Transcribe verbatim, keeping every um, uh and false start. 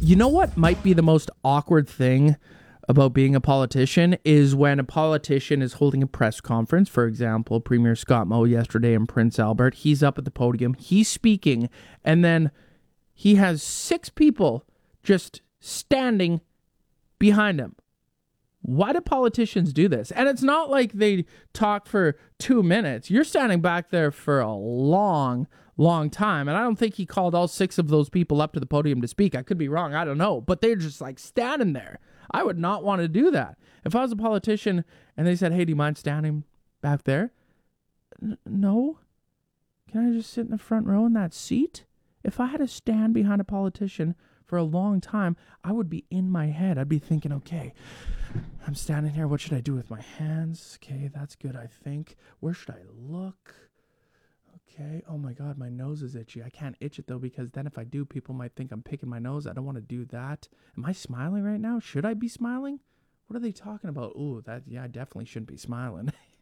You know what might be the most awkward thing about being a politician is when a politician is holding a press conference. For example, Premier Scott Moe yesterday in Prince Albert. He's up at the podium. He's speaking. And then he has six people just standing behind him. Why do politicians do this? And it's not like they talk for two minutes. You're standing back there for a long, long time. And I don't think he called all six of those people up to the podium to speak. I could be wrong. I don't know. But they're just like standing there. I would not want to do that. If I was a politician and they said, hey, do you mind standing back there? N- no. Can I just sit in the front row in that seat? If I had to stand behind a politician for a long time, I would be in my head. I'd be thinking, okay, I'm standing here. What should I do with my hands? Okay, that's good, I think. Where should I look? Okay. Oh my God, my nose is itchy. I can't itch it though, because then if I do, people might think I'm picking my nose. I don't want to do that. Am I smiling right now? Should I be smiling? What are they talking about? Ooh, that, yeah, I definitely shouldn't be smiling.